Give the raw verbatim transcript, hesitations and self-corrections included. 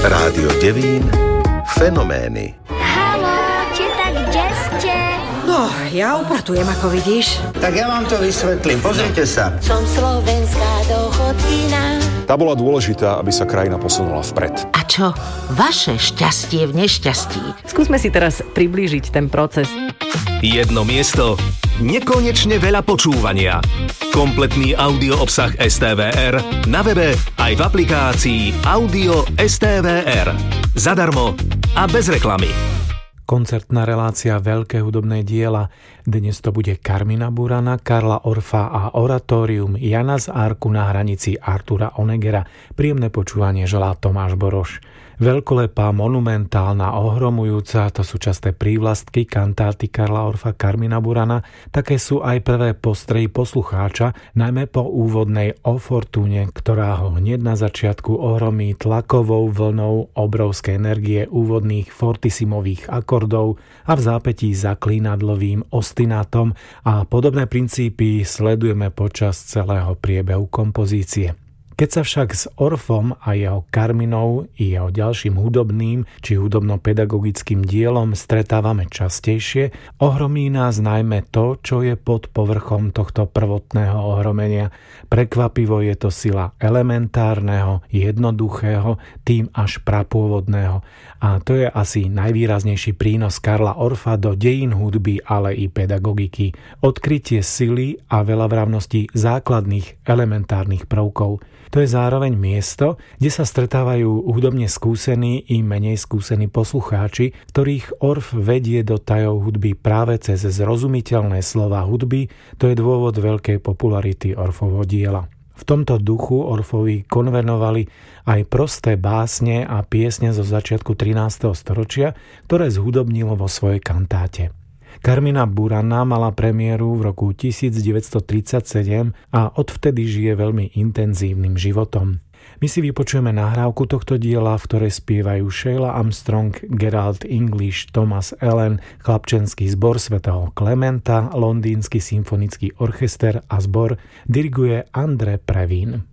Rádio Devín, Fenomény. Haló, teta, kde ste? No, ja upratujem, ako vidíš. Tak ja vám to vysvetlím, pozrite sa. Som slovenská dochodkyna. Tá bola dôležitá, aby sa krajina posunula vpred. A čo? Vaše šťastie v nešťastí. Skúsme si teraz priblížiť ten proces. Jedno miesto, nekonečne veľa počúvania. Kompletný audio obsah es té vé er na webe aj v aplikácii Audio es té vé er. Zadarmo a bez reklamy. Koncertná relácia Veľké hudobné diela. Dnes to bude Carmina Burana, Karla Orfa a oratórium Jana z Arku na hranici Artura Onegera. Príjemné počúvanie želá Tomáš Boroš. Veľkolepá, monumentálna, ohromujúca, to sú časté prívlastky kantáty Karla Orfa, Carmina Burana. Také sú aj prvé postrehy poslucháča, najmä po úvodnej O Fortune, ktorá ho hneď na začiatku ohromí tlakovou vlnou obrovskej energie úvodných fortisimových akordov a v zápätí zaklínadlovým ostinátom a podobné princípy sledujeme počas celého priebehu kompozície. Keď sa však s Orfom a jeho Carminou i jeho ďalším hudobným či hudobno-pedagogickým dielom stretávame častejšie, ohromí nás najmä to, čo je pod povrchom tohto prvotného ohromenia. Prekvapivo je to sila elementárneho, jednoduchého, tým až prapôvodného. A to je asi najvýraznejší prínos Karla Orfa do dejín hudby, ale i pedagogiky. Odkrytie sily a veľavravnosti základných elementárnych prvkov. To je zároveň miesto, kde sa stretávajú hudobne skúsení i menej skúsení poslucháči, ktorých Orf vedie do tajov hudby práve cez zrozumiteľné slova hudby. To je dôvod veľkej popularity Orfovho diela. V tomto duchu Orfovi konvenovali aj prosté básne a piesne zo začiatku trinásteho storočia, ktoré zhudobnilo vo svojej kantáte. Carmina Burana mala premiéru v roku devätnásťtridsaťsedem a odvtedy žije veľmi intenzívnym životom. My si vypočujeme nahrávku tohto diela, v ktorej spievajú Sheila Armstrong, Gerald English, Thomas Allen, chlapčenský zbor svätého Klementa, londýnsky symfonický orchester a zbor diriguje André Previn.